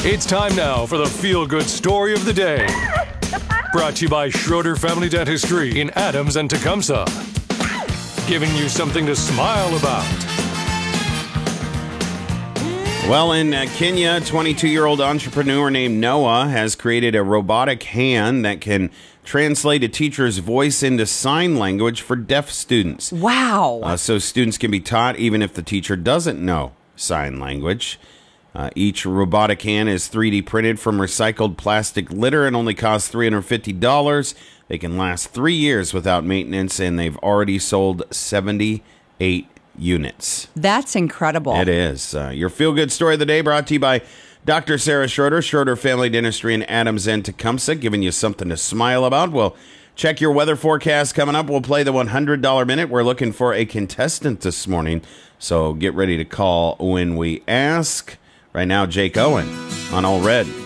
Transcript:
It's time now for the feel-good story of the day. Brought to you by Schroeder Family Dentistry in Adams and Tecumseh. Giving you something to smile about. Well, in Kenya, a 22-year-old entrepreneur named Noah has created a robotic hand that can translate a teacher's voice into sign language for deaf students. Wow. So students can be taught even if the teacher doesn't know sign language. Each robotic hand is 3D printed from recycled plastic litter and only costs $350. They can last 3 years without maintenance, and they've already sold 78 units. That's incredible. It is. Your feel-good story of the day brought to you by Dr. Sarah Schroeder, Schroeder Family Dentistry in Adams and Tecumseh, giving you something to smile about. We'll check your weather forecast coming up. We'll play the $100 Minute. We're looking for a contestant this morning, so get ready to call when we ask. Right now, Jake Owen on All Red.